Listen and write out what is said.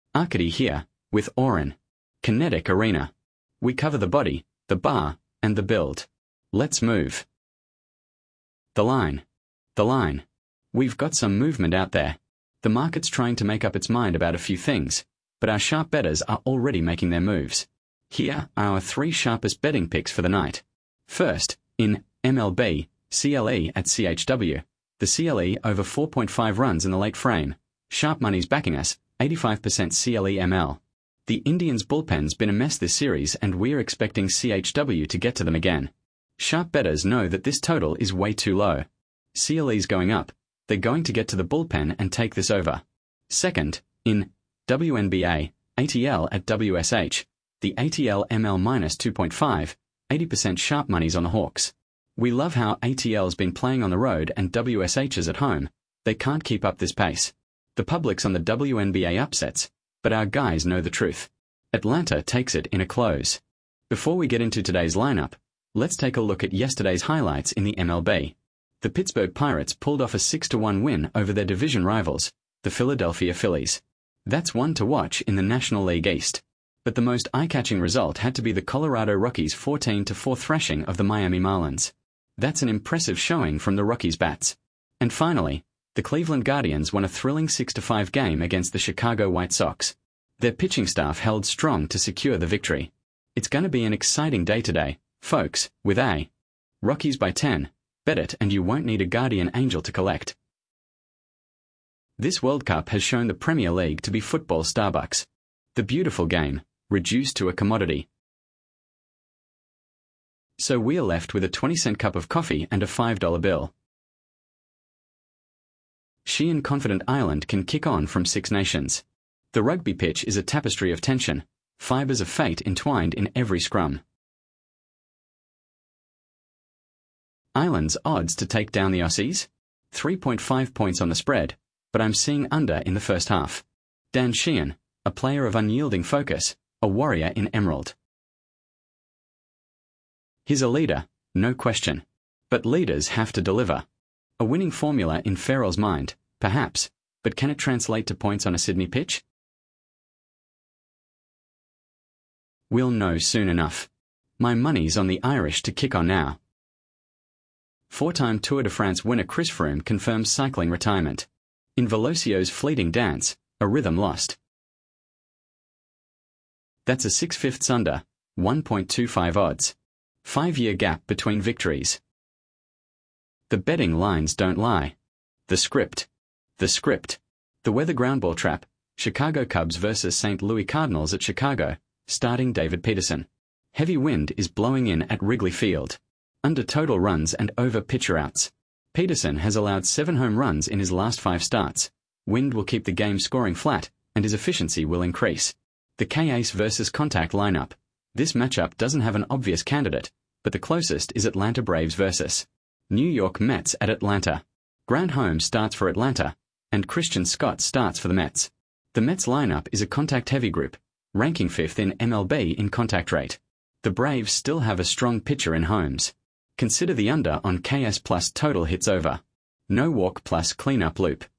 Arcady here, with Oren. Kinetic Arena. We cover the body, the bar, and the build. Let's move. The line. The line. We've got some movement out there. The market's trying to make up its mind about a few things, but our sharp bettors are already making their moves. Here are our 3 sharpest betting picks for the night. First, in MLB, CLE at CHW. The CLE over 4.5 runs in the late frame. Sharp money's backing us, 85% CLE ML. The Indians' bullpen's been a mess this series and we're expecting CHW to get to them again. Sharp bettors know that this total is way too low. CLE's going up. They're going to get to the bullpen and take this over. Second, in WNBA, ATL at WSH. The ATL ML minus 2.5, 80% sharp money's on the Hawks. We love how ATL's been playing on the road and WSH's at home. They can't keep up this pace. The public's on the WNBA upsets, but our guys know the truth. Atlanta takes it in a close. Before we get into today's lineup, let's take a look at yesterday's highlights in the MLB. The Pittsburgh Pirates pulled off a 6-1 win over their division rivals, the Philadelphia Phillies. That's one to watch in the National League East. But the most eye-catching result had to be the Colorado Rockies' 14-4 thrashing of the Miami Marlins. That's an impressive showing from the Rockies' bats. And finally, the Cleveland Guardians won a thrilling 6-5 game against the Chicago White Sox. Their pitching staff held strong to secure the victory. It's going to be an exciting day today, folks, with a Rockies by 10. Bet it and you won't need a guardian angel to collect. This World Cup has shown the Premier League to be football Starbucks. The beautiful game, reduced to a commodity. So we're left with a 20-cent cup of coffee and a $5 bill. She and confident Ireland can kick on from 6 nations. The rugby pitch is a tapestry of tension, fibres of fate entwined in every scrum. Ireland's odds to take down the Aussies? 3.5 points on the spread, but I'm seeing under in the first half. Dan Sheehan, a player of unyielding focus, a warrior in emerald. He's a leader, no question. But leaders have to deliver. A winning formula in Farrell's mind, perhaps, but can it translate to points on a Sydney pitch? We'll know soon enough. My money's on the Irish to kick on now. 4-time Tour de France winner Chris Froome confirms cycling retirement. In Velocio's fleeting dance, a rhythm lost. That's a 6/5 under, 1.25 odds. 5-year gap between victories. The betting lines don't lie. The script. The script. The weather groundball trap, Chicago Cubs versus St. Louis Cardinals at Chicago, starting David Peterson. Heavy wind is blowing in at Wrigley Field. Under total runs and over pitcher outs. Peterson has allowed 7 home runs in his last 5 starts. Wind will keep the game scoring flat, and his efficiency will increase. The K-Ace versus Contact lineup. This matchup doesn't have an obvious candidate, but the closest is Atlanta Braves versus New York Mets at Atlanta. Grant Holmes starts for Atlanta, and Christian Scott starts for the Mets. The Mets lineup is a contact-heavy group, ranking 5th in MLB in contact rate. The Braves still have a strong pitcher in Holmes. Consider the under on KS plus total hits over. No walk plus cleanup loop.